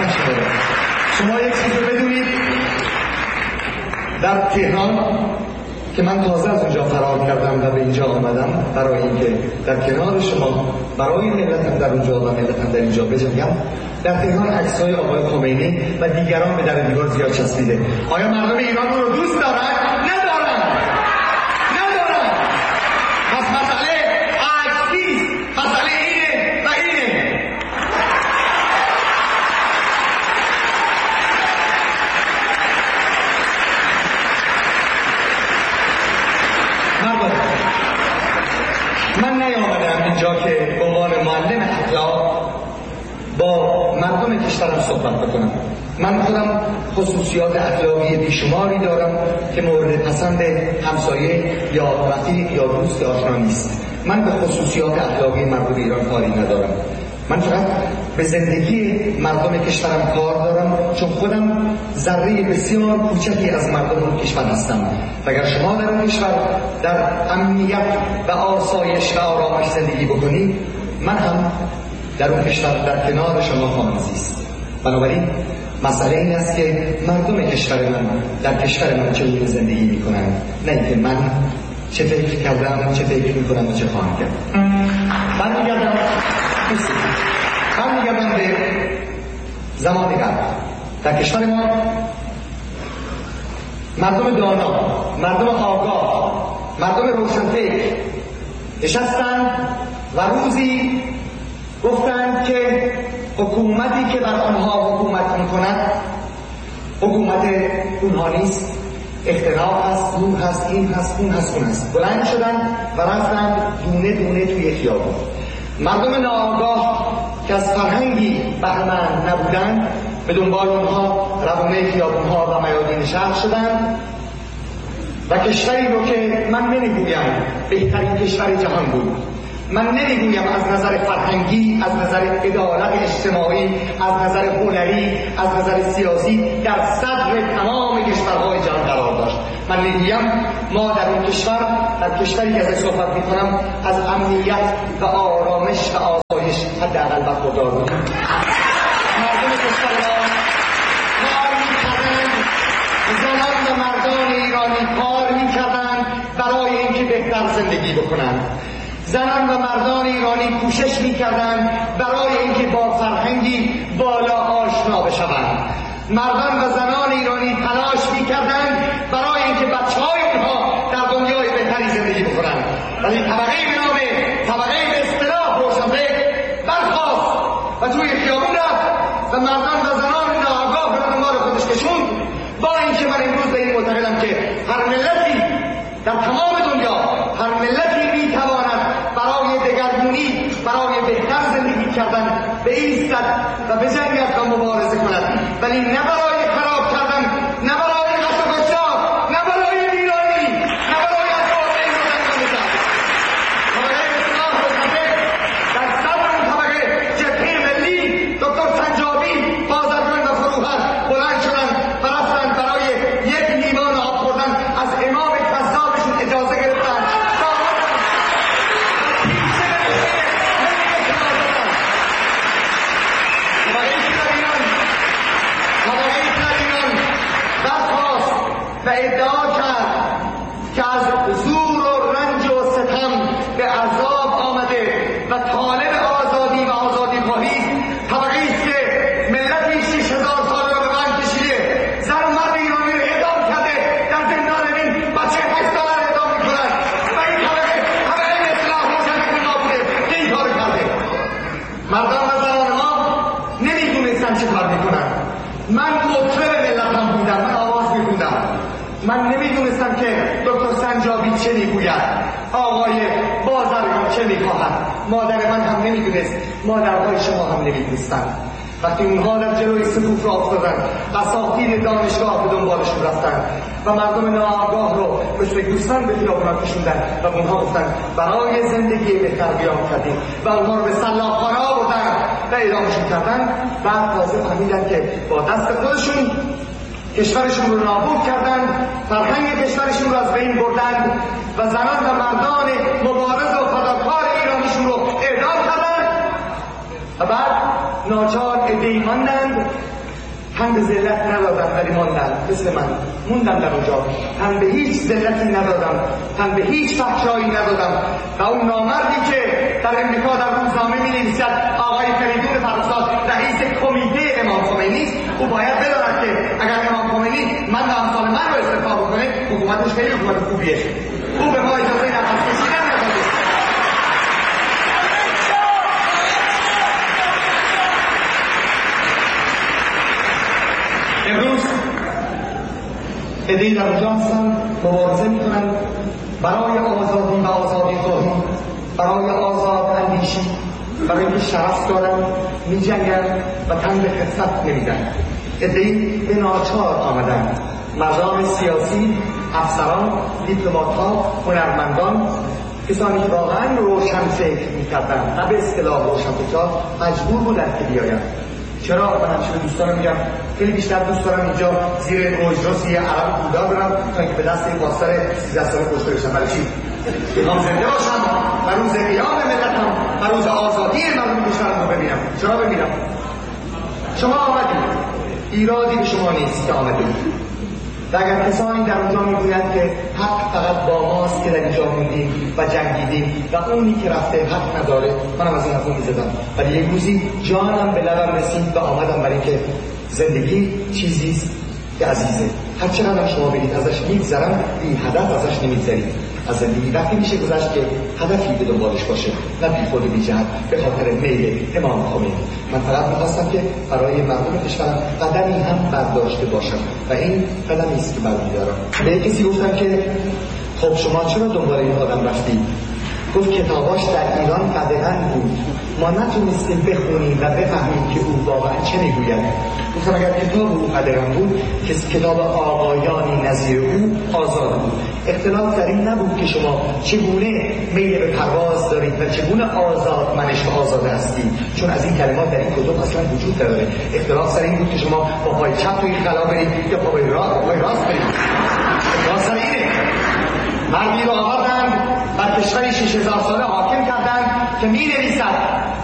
شما یک چیز رو بدونید، در تهران که من تازه از اونجا فرار کردم و به اینجا آمدم برای اینکه در کنار شما برای ملتم در اونجا و ملتم در اینجا بجنگم، در تهران عکس‌های آقای خمینی و دیگران به در دیوار زیاد چسبیده. آیا مردم ایران رو دوست دارن؟ ندارن. پس مسئله عکس نیست، مسئله اینه و اینه. من نیامدم اینجا که به عنوان معلم اخلاق با مردم کشورم صحبت بکنم. من خودم خصوصیات اخلاقی بیشماری دارم که مورد پسند همسایه یا رفیق یا دوست آشنا نیست. من به خصوصیات اخلاقی مردم ایران کاری ندارم. من فقط به زندگی مردم کشورم کار دارم، چون خودم ذره بسیار کوچکی از مردم اون کشور هستم. اگر شما در اون کشور در امنیت و آسایش و آرامش زندگی بکنید، من هم در اون کشور در کنار شما خواهم زیست. بنابراین مسئله این است که مردم کشور من در کشور من چگونه زندگی میکنن، نه اینکه من چه فکر کردم، چه فکر میکنم و چه خواهم کرد. برمیگردم به زمان قبل. در کشور ما مردم دانا، مردم آگاه، مردم روشنفکر نشستند و روزی گفتند که حکومتی که بر آنها حکومت میکند حکومت اونها نیست، اختلاف هست، نور هست، این هست، اون هست، اون هست. بلند شدن و رفتن دونه دونه توی خیابون. مردم ناآگاه که از فرهنگی بهره‌مند نبودند به دنبال اونها روانه خیابونها و میادین شهر شدند و کشوری رو که من نمیگویم بهترین کشور جهان بود، من نمیگویم از نظر فرهنگی، از نظر عدالت اجتماعی، از نظر هنری، از نظر سیاسی در صدر تمام کشورهای جهان قرار داشت. من میگویم ما در این کشور، در کشوری که ازش صحبت میکنم، از امنیت و آرامش و آسایش حداقل برخوردار بودیم. مردم کشور ما کار میکردند، زنان و مردان ایرانی کار میکردند برای اینکه بهتر زندگی بکنند. زنان و مردان ایرانی کوشش می‌کردند برای اینکه با فرهنگی بالا آشنا بشوند. مردان و زنان ایرانی تلاش می‌کردند برای اینکه بچه‌های اونها در دنیای بهتری زندگی بکنند. ولی طبقه به نام طبقه به اصطلاح روشنفکر برخاست و توی خیابون رفت و مردان و زنان ناآگاه به دنبال خودش کشوند. با اینکه من امروز به این معتقدم که هر ملتی در تمام دنیا، هر ملتی می‌تواند برای دگرگونی، برای بهتر زندگی کردن بایستد و بجنگد و مبارزه کند، ولی نه برای خراب کردن، نه برای قتل و کشتار، نه برای ویرانی، نه برای افسردگی و زندگی. طبقه اصلاح روشنفکر در صدر اون طبقه جبهه ملی دکتر سنجابی، بازرگان و فروهر بلند شدند و رفتند برای یک لیوان آب خوردن از امام کذابشون اجازه گرفتند. و ادعا کرد که از زور و رنج و ستم به عذاب آمده و طالب آزادی و آزادی خواهی است. طبقه‌ای است که ملتی 6000 سال رو به من کشیده، زن و مرد ایرانی رو اعدام کرده، در زندان ببین بچه 8 ساله رو اعدام میکنن و این طبقه اصلاح روشنفکر نابوده که این کار کرده. مردان و زنان ما نمیدونستن چه کار میکنن. من مطرب ملتم بودم، من آواز میخوندم. من نمیدونستم که دکتر سنجابی چه میگوید، آقای بازرگان چه میخواهد، مادر من هم نمیدونست، مادرهای شما هم نمیدونستند. وقتی اونها در جلوی صفوف را افتادن، اساتید دانشگاه به دنبالشون رفتن و مردم ناآگاه رو مثل دوستان به خیابونا کشوندن و اونها گفتن برای زندگی بهتر قیام کردیم و اونها رو به سلاخ‌خانه آوردن و اعدامشون کردن. بعد تازه فهمیدن که با دست خودشون کشورشون رو نابود کردن، فرهنگ کشورشون رو از بین بردن و زنان و مردان مبارز و فداکار ایرانیشون رو اعدام کردن و بعد ناچار عده‌ای ماندند تن به ذلت ندادم ولی ماندم، مثل من موندم در اونجا. تن به هیچ ذلتی ندادم، تن به هیچ فحشایی ندادم. و اون نامردی که در امریکا در روزنامه می‌نویسد آقای فریدون فرخزاد رئیس کمیته امام خمینی است، او باید بداند که اگر امام خمینی من و امثال من رو استعفا بکنه، حکومتش خیلی حکومت خوبیه. او به ما اجازه نفس کشیدن نداده. امروز عده‌ای در اونجا هستن مبارزه میکنن برای آزادی و آزادی خواهی، برای آزاد اندیشی، برای اینکه شرف دارن، میجنگن و تن به خدمت نمیدن. عده‌ای به ناچار آمدن، مردان سیاسی، افسران، دیپلمات‌ها، هنرمندان، کسانی که واقعا روشن فکر میکردن نه به اصطلاح روشن فکرها مجبور بودن که بیاین. چرا؟ من همیشه دوستانم میگم خیلی بیشتر دوست دارم اینجا زیر روزروس یه عرب بودا برم تا اینکه به دست این پاسدار 13 ساله کشته بشم. برای چی؟ میخوام زنده باشم و روز قیام ملتم و روز آزادی مردم کشورم رو ببینم. چرا ببینم؟ شما آمدید، ایرادی به شما نیست که آمدید. و اگر کسانی در اونجا میگویند که حق فقط با ماست که در اینجا موندیم و جنگیدیم و اونی که رفته حق نداره، منم از این حرفا میزدم. ولی یک روزی جانم به لبم رسید و آمدم برای که زندگی چیزیست که عزیزه. هر چقدر شما برید ازش میگذرم، بی هدف ازش نمیگذرید. از زندگی وقتی میشه گذشت که هدفی به دنبالش باشه، نه بی خود و بی جهت به خاطر میل امام خمینی. من فقط میخواستم که برای مردم کشورم قدمی هم برداشته باشم و این قدمی است که برمیدارم. به کسی گفتم که خب شما چرا دنبال این آدم رفتید؟ گفت کتاباش در ایران قدغن بود، ما نتونستیم بخونیم و بفهمیم که او واقعا چه میگوید. گفتم اگر کتاب او قدغن بود که کتاب آقایانی نظیر او آزاد بود. اختلاف در این نبود که شما چگونه میل به پرواز دارید و چگونه آزاد منش و آزاده هستید، چون از این کلمات در این کتب اصلا وجود نداره. اختلاف سر این بود که شما با پای چپ توی خلا برید یا با پای راست برید. اختلاف سر اینه. مردی رو آوردند بر کشوری 6000 ساله حاکم کردند که می نویسد